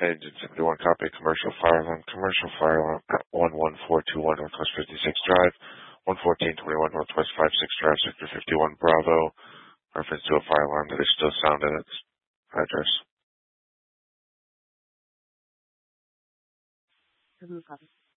Engine 71 copy, commercial fire alarm at 11421 Northwest 56 Drive, 11421 Northwest 56 Drive, Sector 51 Bravo. Reference to a fire alarm that is still sounding at its address.